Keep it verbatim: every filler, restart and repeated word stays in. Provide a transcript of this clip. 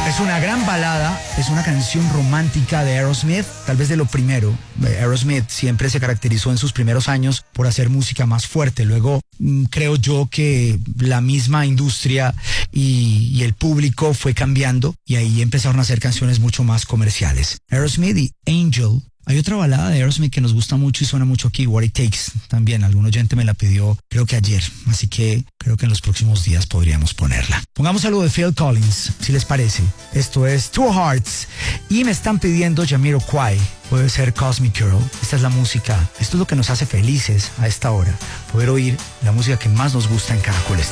Es una gran balada, es una canción romántica de Aerosmith, tal vez de lo primero. Aerosmith siempre se caracterizó en sus primeros años por hacer música más fuerte. Luego mmm, creo yo que la misma industria y, y el público fue cambiando y ahí empezaron a hacer canciones mucho más comerciales. Aerosmith y Angel. Hay otra balada de Aerosmith que nos gusta mucho y suena mucho aquí, What It Takes. También algún oyente me la pidió, creo que ayer. Así que creo que en los próximos días podríamos ponerla. Pongamos algo de Phil Collins, si les parece. Esto es Two Hearts. Y me están pidiendo Jamiroquai. Puede ser Cosmic Girl. Esta es la música. Esto es lo que nos hace felices a esta hora. Poder oír la música que más nos gusta en Caracol.